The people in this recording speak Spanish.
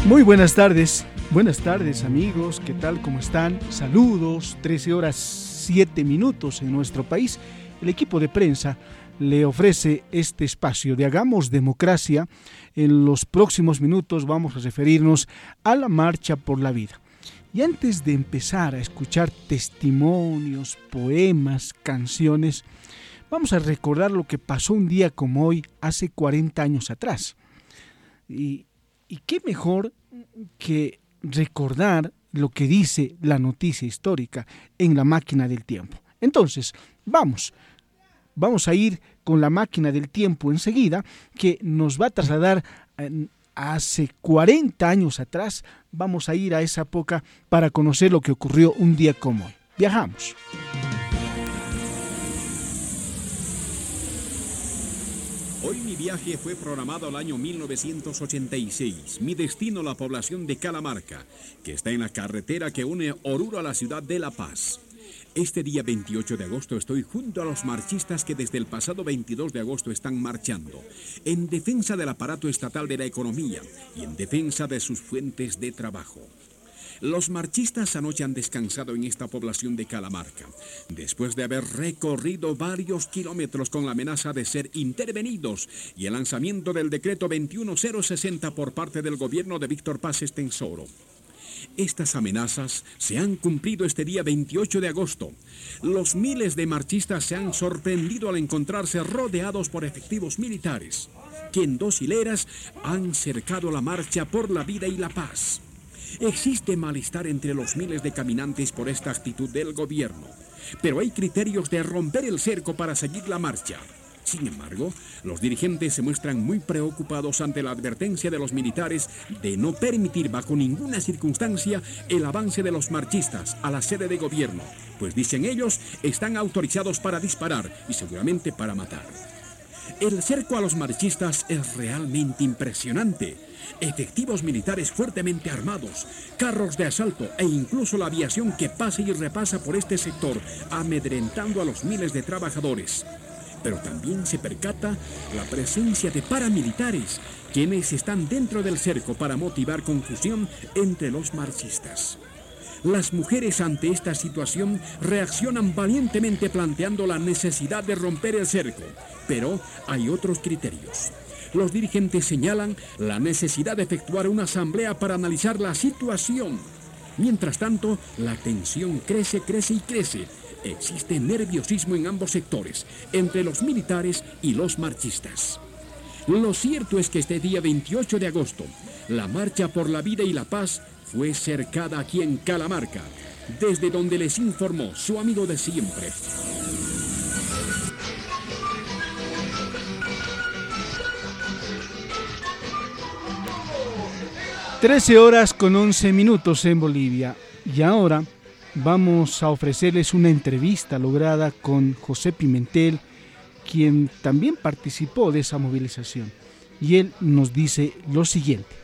Muy buenas tardes amigos, ¿qué tal? ¿Cómo están? Saludos, 13 horas 7 minutos en nuestro país. El equipo de prensa le ofrece este espacio de Hagamos Democracia. En los próximos minutos vamos a referirnos a la Marcha por la Vida. Y antes de empezar a escuchar testimonios, poemas, canciones, vamos a recordar lo que pasó un día como hoy, hace 40 años atrás. Y qué mejor que recordar lo que dice la noticia histórica en la máquina del tiempo. Entonces, vamos a ir con la máquina del tiempo enseguida, que nos va a trasladar hace 40 años atrás. Vamos a ir a esa época para conocer lo que ocurrió un día como hoy. Viajamos. Hoy mi viaje fue programado al año 1986. Mi destino, la población de Calamarca, que está en la carretera que une Oruro a la ciudad de La Paz. Este día 28 de agosto estoy junto a los marchistas que desde el pasado 22 de agosto están marchando en defensa del aparato estatal de la economía y en defensa de sus fuentes de trabajo. Los marchistas anoche han descansado en esta población de Calamarca, después de haber recorrido varios kilómetros con la amenaza de ser intervenidos y el lanzamiento del decreto 21060 por parte del gobierno de Víctor Paz Estenssoro. Estas amenazas se han cumplido este día 28 de agosto. Los miles de marchistas se han sorprendido al encontrarse rodeados por efectivos militares, que en 2 hileras han cercado la marcha por la vida y la paz. Existe malestar entre los miles de caminantes por esta actitud del gobierno, pero hay criterios de romper el cerco para seguir la marcha. Sin embargo, los dirigentes se muestran muy preocupados ante la advertencia de los militares de no permitir bajo ninguna circunstancia el avance de los marchistas a la sede de gobierno, pues dicen ellos, están autorizados para disparar y seguramente para matar. El cerco a los marchistas es realmente impresionante. Efectivos militares fuertemente armados, carros de asalto e incluso la aviación que pasa y repasa por este sector, amedrentando a los miles de trabajadores. Pero también se percata la presencia de paramilitares, quienes están dentro del cerco para motivar confusión entre los marchistas. Las mujeres ante esta situación reaccionan valientemente planteando la necesidad de romper el cerco, pero hay otros criterios. Los dirigentes señalan la necesidad de efectuar una asamblea para analizar la situación. Mientras tanto, la tensión crece y crece. Existe nerviosismo en ambos sectores, entre los militares y los marchistas. Lo cierto es que este día 28 de agosto, la Marcha por la Vida y la Paz fue cercada aquí en Calamarca, desde donde les informó su amigo de siempre. 13 horas con 11 minutos en Bolivia. Y ahora vamos a ofrecerles una entrevista lograda con José Pimentel, quien también participó de esa movilización. Y él nos dice lo siguiente.